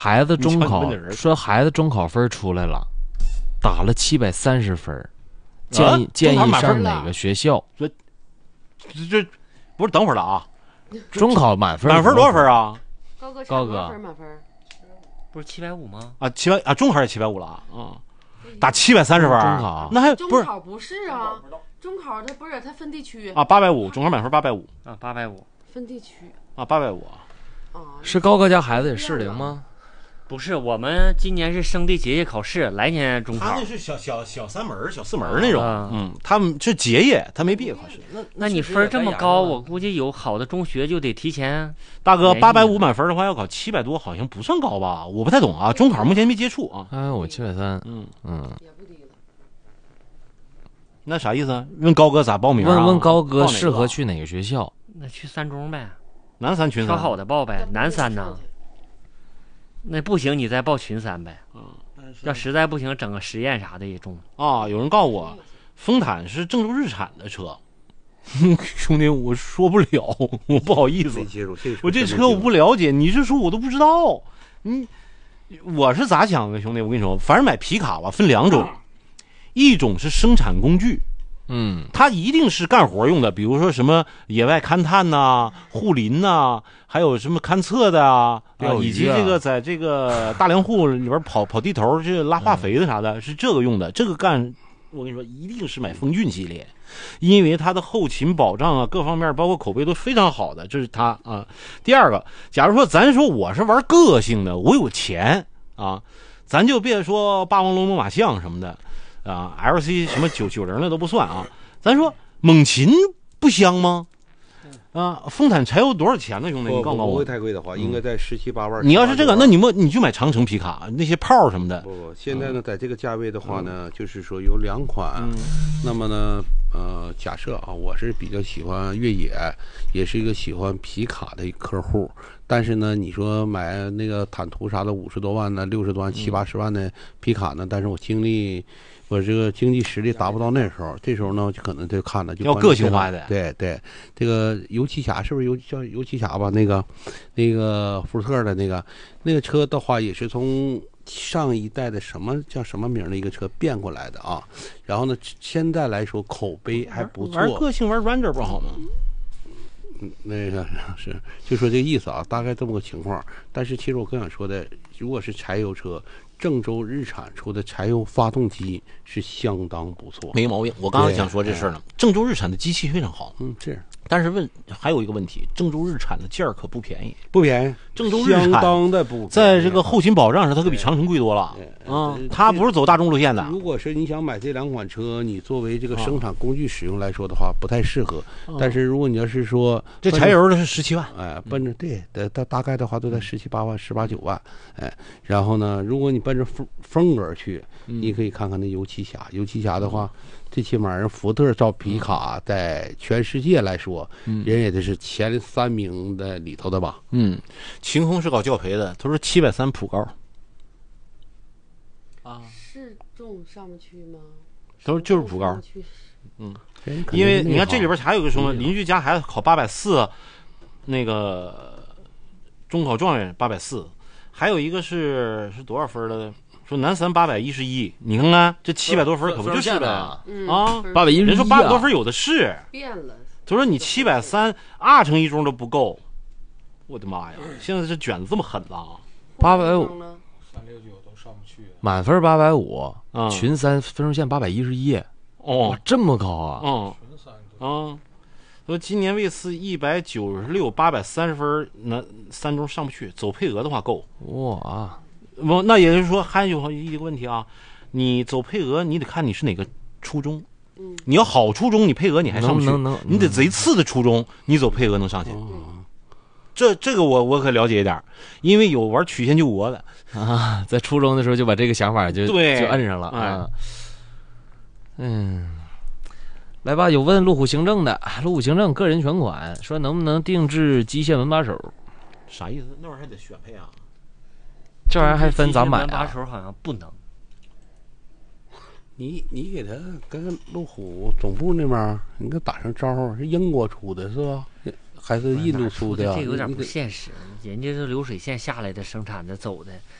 孩子中考说孩子中考分出来了，打了730分，建议上哪个学校？ 这不是等会儿了啊？ 中考满分多少分啊？ 高哥满分不是750吗？ 啊，700啊，中考也750了啊，打730分，中考那还不是中考不是啊？中考它不是它分地区啊，850，中考满分850 啊，850 分地区啊，850 啊。 是高哥家孩子也适龄吗？ 不是，我们今年是升地结业考试，来年中考。 他那是小3门、小4门那种，他们是结业，他没毕业考试。 那你分这么高，我估计有好的中学就得提前。 大哥，850满分的话要考700多，好像不算高吧？我不太懂啊，中考目前没接触啊。 我730， 也不低了。 那啥意思？问高哥咋报名？ 问高哥适合去哪个学校？ 那去三中呗， 南三群三， 挑好的报呗，南三呢？那不行，你再报群3呗。要实在不行，整个实验啥的也中啊。有人告诉我，丰坦是郑州日产的车。兄弟，我说不了，我不好意思。我这车我不了解，你是说我都不知道。我是咋想的，兄弟？我跟你说，凡是买皮卡吧，分2种，一种是生产工具。它一定是干活用的，比如说什么野外勘探呐、护林呐，还有什么勘测的啊，以及这个在这个大粮库里边跑地头，这拉化肥的啥的，是这个用的。这个干，我跟你说，一定是买风骏系列，因为它的后勤保障啊，各方面包括口碑都非常好的，这是它啊。第二个，假如说咱说我是玩个性的，我有钱啊，咱就别说霸王龙猛犸象什么的。LC 什么990的都不算啊，咱说猛禽不香吗？丰坦柴油多少钱呢，兄弟？你告诉我， 不会太贵的话，应该在17、18万。 你要是这个，那你就买长城皮卡，那些炮什么的。 不，现在呢，在这个价位的话呢，就是说有2款。那么呢，假设啊，我是比较喜欢越野，也是一个喜欢皮卡的客户。但是呢，你说买那个坦途啥的50多万呢、60多万、70、80万的皮卡呢，但是我这个经济实力达不到那时候，这时候呢就可能就看了就要个性化的。 对，这个油漆侠是不是叫油漆侠吧？那个福特的那个车的话，也是从上一代的叫什么名的一个车变过来的啊。然后呢，现在来说口碑还不错。 玩个性玩 Ranger 不好吗？ 那个是就说这个意思啊，大概这么个情况。但是其实我更想说的，如果是柴油车，郑州日产出的柴油发动机是相当不错， 没毛病。我刚才想说这事儿呢，郑州日产的机器非常好， 是。 但是还有一个问题，郑州日产的件儿可不便宜， 不便宜。 郑州日产相当的不便宜， 在这个后勤保障上，它可比长城贵多了啊。它不是走大众路线的。 如果是你想买这2款车，你作为这个生产工具使用来说的话，不太适合。但是如果你要是说这柴油的是17万， 奔着对的，大概的话都在17、8万、18、9万，然后呢，如果你奔着风格去，你可以看看那油漆侠。油漆侠的话，最起码福特造皮卡在全世界来说，人也得是前3名的里头的吧。 晴空是搞教培的，他说730普高。 适中上不去吗？ 他说就是普高。因为你看这里边还有个什么，邻居家孩子考840，那个中考状元840，还有一个是多少分的？说南三811，你看看这700多分可不就是呗啊 ？811， 人说800多分有的是。 变了。 他说你7302乘1中都不够，我的妈呀！现在这卷子这么狠了 ！850，369 都上不去， 满分850，群3分数线811，这么高啊！ 说今年为次196、830分，那3中上不去，走配额的话够。 哇！ 那也就是说还有一个问题啊，你走配额，你得看你是哪个初中。你要好初中，你配额你还上不去，你得贼次的初中，你走配额能上去。这个我可了解一点，因为有玩曲线救国的啊，在初中的时候就把这个想法就摁上了啊。来吧，有问路虎行政的，路虎行政个人全款，说能不能定制机械门把手？ 啥意思？那玩意儿还得选配啊？ 这玩意儿还分咋买啊？ 门把手好像不能。 你给他跟路虎总部那边，你给打上招呼，是英国出的是吧？ 还是印度出的， 这个有点不现实。人家是流水线下来的，生产的走的，